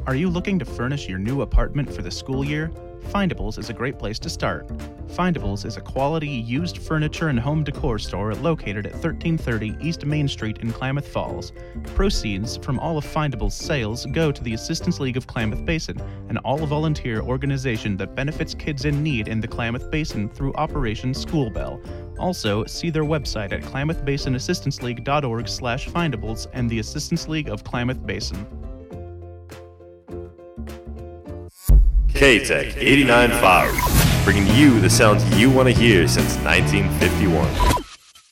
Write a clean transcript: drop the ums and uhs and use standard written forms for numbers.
Are you looking to furnish your new apartment for the school year? Findables is a great place to start. Findables is a quality used furniture and home decor store located at 1330 East Main Street in Klamath Falls. Proceeds from all of Findables' sales go to the Assistance League of Klamath Basin, an all-volunteer organization that benefits kids in need in the Klamath Basin through Operation School Bell. Also, see their website at klamathbasinassistanceleague.org/findables and the Assistance League of Klamath Basin. K-Tech 89.5, bringing you the sounds you want to hear since 1951.